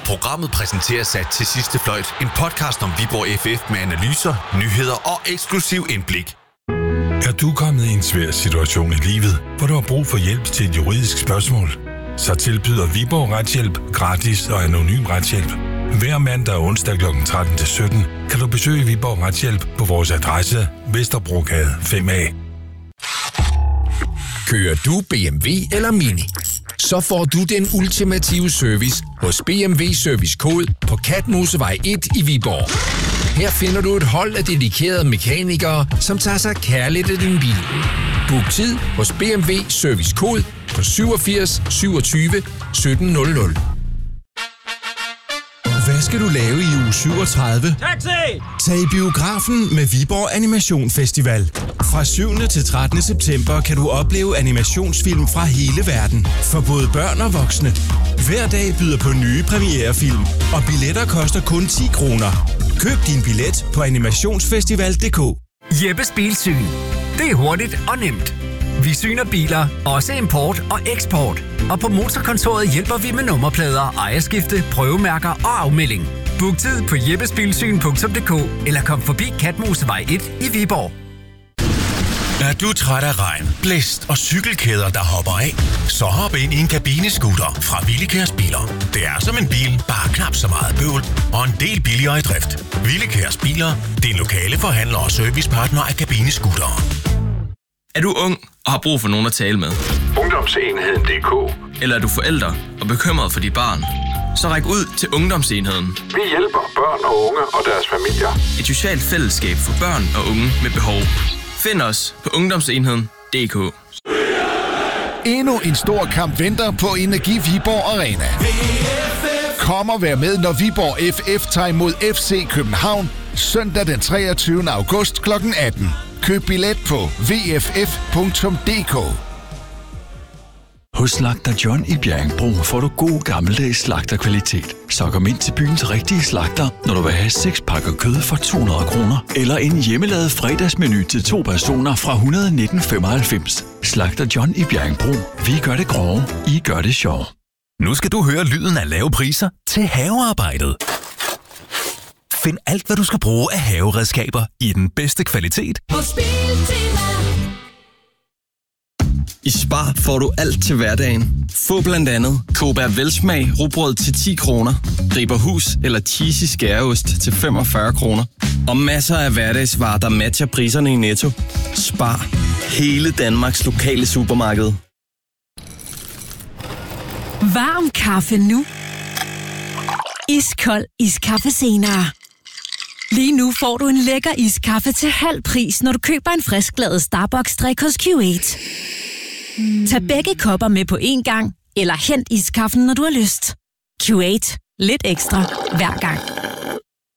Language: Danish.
Programmet præsenteres sat til sidste fløjt. En podcast om Viborg FF med analyser, nyheder og eksklusiv indblik. Er du kommet i en svær situation i livet, hvor du har brug for hjælp til et juridisk spørgsmål? Så tilbyder Viborg Retshjælp gratis og anonym retshjælp. Hver mandag og onsdag kl. 13-17 kan du besøge Viborg Retshjælp på vores adresse Vesterbrogade 5A. Kører du BMW eller Mini? Så får du den ultimative service hos BMW Service Kode på Katmosevej 1 i Viborg. Her finder du et hold af dedikerede mekanikere, som tager sig kærligt af din bil. Book tid hos BMW Service Kode på 87 27 1700. Hvad skal du lave i uge 37? Taxi! Tag i biografen med Viborg Animation Festival. Fra 7. til 13. september kan du opleve animationsfilm fra hele verden. For både børn og voksne. Hver dag byder på nye premierefilm, og billetter koster kun 10 kroner. Køb din billet på animationsfestival.dk. Jeppes Bilsyn. Det er hurtigt og nemt. Vi syner biler, også import og eksport. Og på Motorkontoret hjælper vi med nummerplader, ejerskifte, prøvemærker og afmelding. Book tid på jeppesbilsyn.dk eller kom forbi Katmosevej 1 i Viborg. Er du træt af regn, blæst og cykelkæder, der hopper af? Så hop ind i en kabinescooter fra Willekærs Biler. Det er som en bil, bare knap så meget bøvl og en del billigere i drift. Willekærs Biler, din lokale forhandler og servicepartner af kabinescootere. Er du ung og har brug for nogen at tale med? Ungdomsenheden.dk. Eller er du forælder og bekymret for dit barn? Så ræk ud til Ungdomsenheden. Vi hjælper børn og unge og deres familier. Et socialt fællesskab for børn og unge med behov. Find os på Ungdomsenheden.dk. Endnu en stor kamp venter på Energi Viborg Arena. Kom og vær med, når Viborg FF tager imod FC København søndag den 23. august kl. 18. Køb billet på vff.dk. Hos Slagter John i Bjerringbro får du god gammeldags slagterkvalitet. Så kom ind til byens rigtige slagter, når du vil have 6 pakker kød for 200 kroner. Eller en hjemmelavet fredagsmenu til 2 personer fra 119,95. Slagter John i Bjerringbro. Vi gør det grove, I gør det sjov. Nu skal du høre lyden af lave priser til havearbejdet. Find alt, hvad du skal bruge af haveredskaber i den bedste kvalitet. I Spar får du alt til hverdagen. Få blandt andet Kobær Velsmag rugbrød til 10 kroner, Riberhus eller cheesy skæreost til 45 kroner. Og masser af hverdagsvarer, der matcher priserne i Netto. Spar. Hele Danmarks lokale supermarked. Varm kaffe nu. Iskold iskaffe senere. Lige nu får du en lækker iskaffe til halv pris, når du køber en frisklavet Starbucks-drik hos Q8. Tag begge kopper med på én gang, eller hent iskaffen, når du har lyst. Q8. Lidt ekstra hver gang.